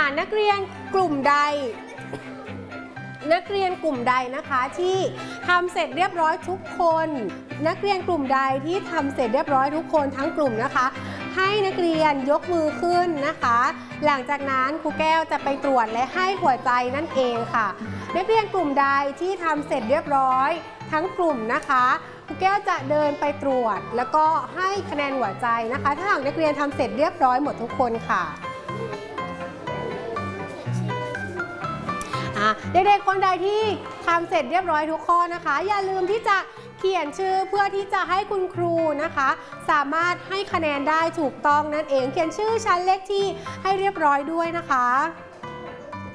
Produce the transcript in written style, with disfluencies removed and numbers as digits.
นักเรียนกลุ่มใดนะคะที่ทำเสร็จเรียบร้อยทุกคนนักเรียนกลุ่มใดที่ทำเสร็จเรียบร้อยทุกคนทั้งกลุ่มนะคะให้นักเรียนยกมือขึ้นนะคะหลังจากนั้นครูแก้วจะไปตรวจและให้หัวใจนั่นเองค่ะนักเรียนกลุ่มใดที่ทำเสร็จเรียบร้อยทั้งกลุ่มนะคะครูแก้วจะเดินไปตรวจแล้วก็ให้คะแนนหัวใจนะคะถ้าหากนักเรียนทำเสร็จเรียบร้อยหมดทุกคนค่ะเด็กๆคนใดที่ทำเสร็จเรียบร้อยทุกข้อนะคะอย่าลืมที่จะเขียนชื่อเพื่อที่จะให้คุณครูนะคะสามารถให้คะแนนได้ถูกต้องนั่นเองเขียนชื่อชั้นเลขที่ให้เรียบร้อยด้วยนะคะ